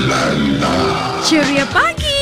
Ceria pagi.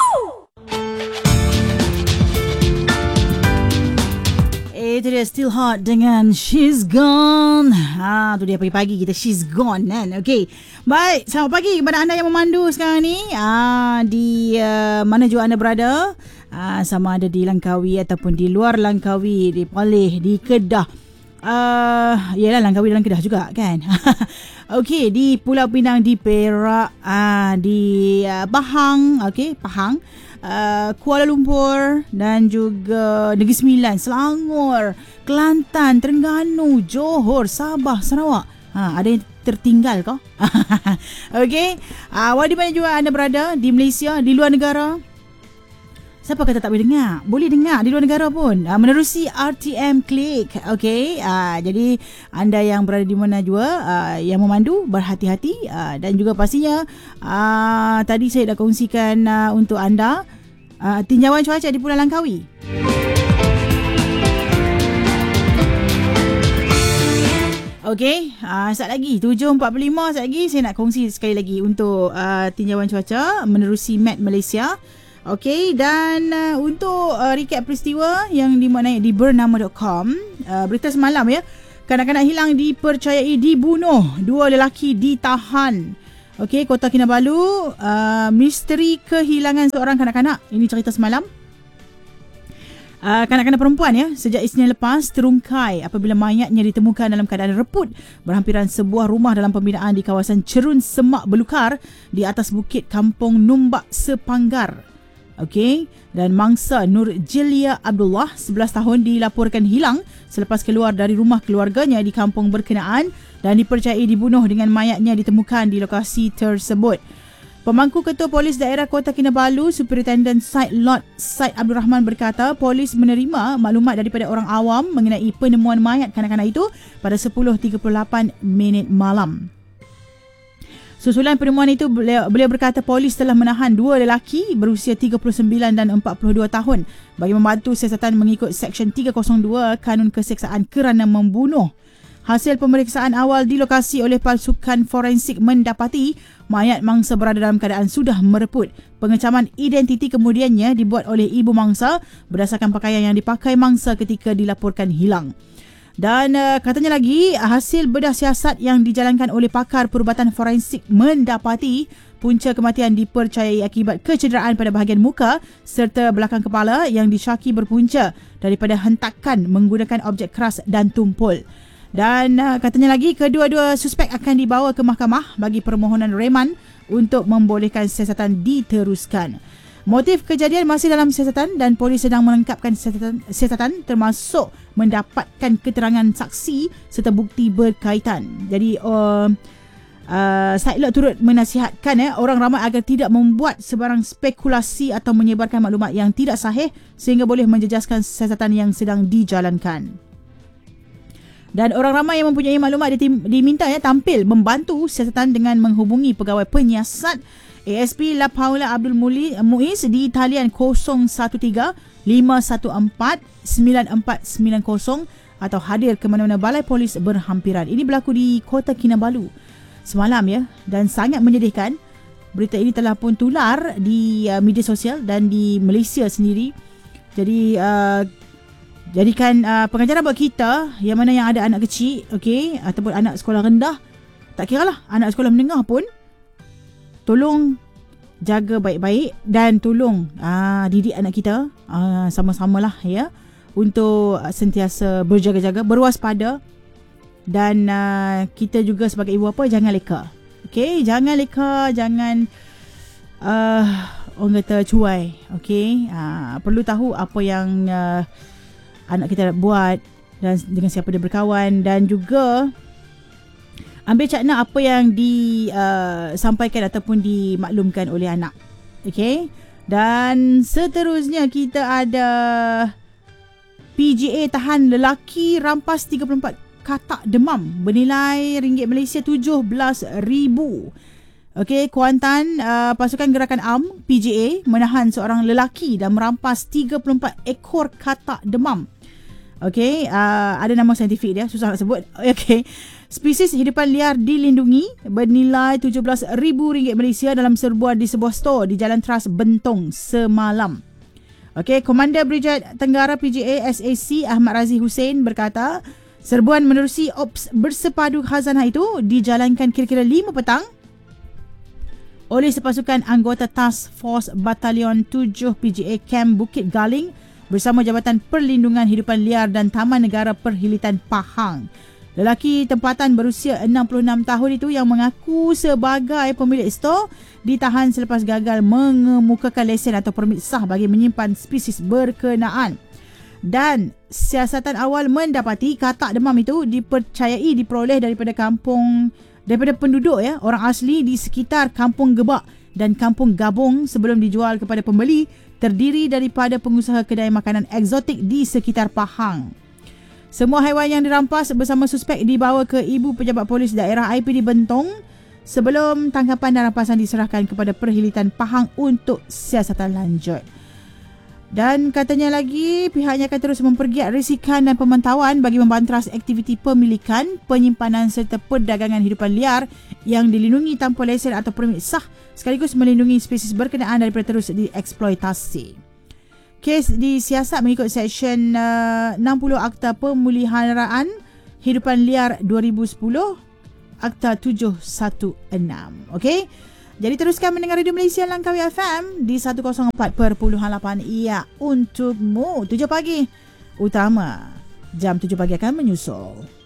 Itu dia Still Hot dengan She's Gone. Tu dia pagi-pagi kita She's Gone kan. Okay. Baik, selamat pagi kepada anda yang memandu sekarang ni. Di mana juga anda berada. Sama ada di Langkawi ataupun di luar Langkawi, di Perlis, di Kedah. Yelah, Langkawi dalam Kedah juga kan. Okey, di Pulau Pinang, di Perak, di Pahang, okey, Pahang, Kuala Lumpur dan juga Negeri Sembilan, Selangor, Kelantan, Terengganu, Johor, Sabah, Sarawak. Ada yang tertinggal kah? Okey, di mana juga anda berada, di Malaysia, di luar negara. Siapa kata tak boleh dengar? Boleh dengar di luar negara pun. Menerusi RTM Click. Okey. Jadi anda yang berada di mana juga yang memandu, berhati-hati. Dan juga pastinya tadi saya dah kongsikan untuk anda tinjauan cuaca di Pulau Langkawi. Okey, sekejap lagi 7.45 sekejap lagi saya nak kongsi sekali lagi untuk tinjauan cuaca menerusi Met Malaysia. Okey, dan untuk recap peristiwa yang dimaknai di bernama.com, berita semalam ya, kanak-kanak hilang dipercayai dibunuh, 2 lelaki ditahan. Okey, Kota Kinabalu, misteri kehilangan seorang kanak-kanak. Ini cerita semalam. Kanak-kanak perempuan ya, sejak Isnin lepas terungkai apabila mayatnya ditemukan dalam keadaan reput berhampiran sebuah rumah dalam pembinaan di kawasan Cerun Semak Belukar di atas bukit Kampung Numbak Sepanggar. Okey, dan mangsa Nur Jilia Abdullah 11 tahun dilaporkan hilang selepas keluar dari rumah keluarganya di kampung berkenaan dan dipercayai dibunuh dengan mayatnya ditemukan di lokasi tersebut. Pemangku Ketua Polis Daerah Kota Kinabalu, Superintendent Said Lot Said Abdul Rahman berkata, polis menerima maklumat daripada orang awam mengenai penemuan mayat kanak-kanak itu pada 10.38 malam. Susulan penemuan itu, beliau berkata polis telah menahan 2 lelaki berusia 39 dan 42 tahun bagi membantu siasatan mengikut Seksyen 302 Kanun Keseksaan kerana membunuh. Hasil pemeriksaan awal di lokasi oleh pasukan forensik mendapati mayat mangsa berada dalam keadaan sudah mereput. Pengecaman identiti kemudiannya dibuat oleh ibu mangsa berdasarkan pakaian yang dipakai mangsa ketika dilaporkan hilang. Dan katanya lagi, hasil bedah siasat yang dijalankan oleh pakar perubatan forensik mendapati punca kematian dipercayai akibat kecederaan pada bahagian muka serta belakang kepala yang disyaki berpunca daripada hentakan menggunakan objek keras dan tumpul. Dan katanya lagi, kedua-dua suspek akan dibawa ke mahkamah bagi permohonan reman untuk membolehkan siasatan diteruskan. Motif kejadian masih dalam siasatan dan polis sedang melengkapkan siasatan termasuk mendapatkan keterangan saksi serta bukti berkaitan. Jadi Said Lot turut menasihatkan orang ramai agar tidak membuat sebarang spekulasi atau menyebarkan maklumat yang tidak sahih sehingga boleh menjejaskan siasatan yang sedang dijalankan. Dan orang ramai yang mempunyai maklumat diminta tampil membantu siasatan dengan menghubungi pegawai penyiasat ASP La Paula Abdul Muiz di talian 013-514-9490 atau hadir ke mana-mana balai polis berhampiran. Ini berlaku di Kota Kinabalu semalam ya, dan sangat menyedihkan. Berita ini telah pun tular di media sosial dan di Malaysia sendiri. Jadi jadikan pengajaran buat kita yang mana yang ada anak kecil, okey, ataupun anak sekolah rendah, tak kiralah anak sekolah menengah pun, tolong jaga baik-baik dan tolong didik anak kita sama-samalah ya, untuk sentiasa berjaga-jaga, berwaspada, dan kita juga sebagai ibu bapa jangan leka. Okey, jangan leka, jangan orang kata cuai. Okey, perlu tahu apa yang anak kita buat dan dengan siapa dia berkawan, dan juga ambil cakna apa yang disampaikan ataupun dimaklumkan oleh anak. Okey. Dan seterusnya kita ada PGA tahan lelaki rampas 34 katak demam bernilai ringgit Malaysia 17,000. Okey, Kuantan, pasukan gerakan ARM PGA menahan seorang lelaki dan merampas 34 ekor katak demam. Okey, ada nama saintifik dia, susah nak sebut. Okey. Spesies hidupan liar dilindungi bernilai RM17,000 Malaysia dalam serbuan di sebuah store di Jalan Tras Bentong semalam. Okey, Komander Brigade Tenggara PGA SAC Ahmad Razi Hussein berkata, serbuan menerusi Ops Bersepadu Khazanah itu dijalankan kira-kira 5 petang oleh sepasukan anggota Task Force Batalion 7 PGA Camp Bukit Galing bersama Jabatan Perlindungan Hidupan Liar dan Taman Negara Perhilitan Pahang. Lelaki tempatan berusia 66 tahun itu yang mengaku sebagai pemilik store ditahan selepas gagal mengemukakan lesen atau permit sah bagi menyimpan spesies berkenaan. Dan siasatan awal mendapati katak demam itu dipercayai diperoleh daripada penduduk orang asli di sekitar Kampung Gebak dan Kampung Gabung sebelum dijual kepada pembeli, terdiri daripada pengusaha kedai makanan eksotik di sekitar Pahang. Semua haiwan yang dirampas bersama suspek dibawa ke Ibu Pejabat Polis Daerah IPD Bentong sebelum tangkapan dan rampasan diserahkan kepada Perhilitan Pahang untuk siasatan lanjut. Dan katanya lagi, pihaknya akan terus mempergiat risikan dan pemantauan bagi membanteras aktiviti pemilikan, penyimpanan serta perdagangan hidupan liar yang dilindungi tanpa lesen atau permit sah, sekaligus melindungi spesies berkenaan daripada terus dieksploitasi. Kes disiasat mengikut Seksyen 60 Akta Pemuliharaan Hidupan Liar 2010, Akta 716. Okey. Jadi teruskan mendengar Radio Malaysia Langkawi FM di 104.8. Ia untukmu 7 pagi. Utama jam 7 pagi akan menyusul.